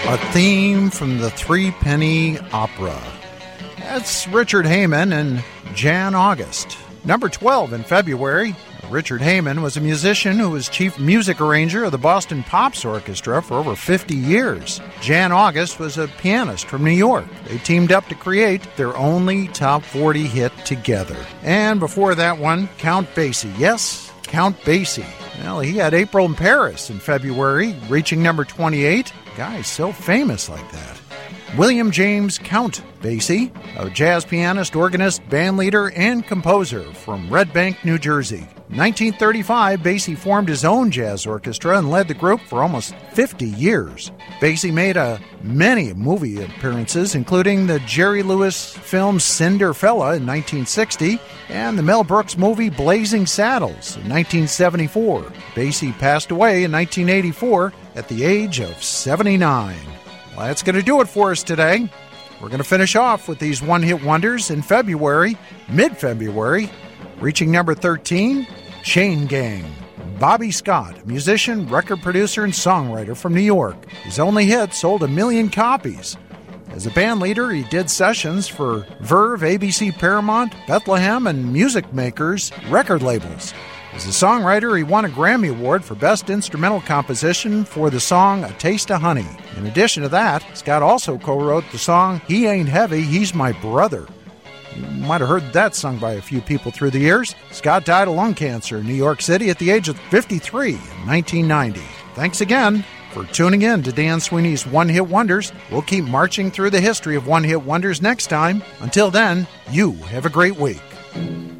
A theme from the Threepenny Opera. That's Richard Heyman and Jan August. Number 12 in February. Richard Heyman was a musician who was chief music arranger of the Boston Pops Orchestra for over 50 years. Jan August was a pianist from New York. They teamed up to create their only top 40 hit together. And before that one, Count Basie. Yes, Count Basie. Well, he had April in Paris in February, reaching number 28. Guy's so famous like that. William James Count Basie, a jazz pianist, organist, bandleader, and composer from Red Bank, New Jersey. In 1935, Basie formed his own jazz orchestra and led the group for almost 50 years. Basie made many movie appearances, including the Jerry Lewis film Cinderfella in 1960 and the Mel Brooks movie Blazing Saddles in 1974. Basie passed away in 1984 at the age of 79. Well, that's going to do it for us today. We're going to finish off with these one-hit wonders in February, mid-February. Reaching number 13, Chain Gang. Bobby Scott, musician, record producer, and songwriter from New York. His only hit sold 1 million copies. As a band leader, he did sessions for Verve, ABC Paramount, Bethlehem, and Music Makers record labels. As a songwriter, he won a Grammy Award for Best Instrumental Composition for the song A Taste of Honey. In addition to that, Scott also co-wrote the song He Ain't Heavy, He's My Brother. You might have heard that sung by a few people through the years. Scott died of lung cancer in New York City at the age of 53 in 1990. Thanks again for tuning in to Dan Sweeney's One Hit Wonders. We'll keep marching through the history of One Hit Wonders next time. Until then, you have a great week.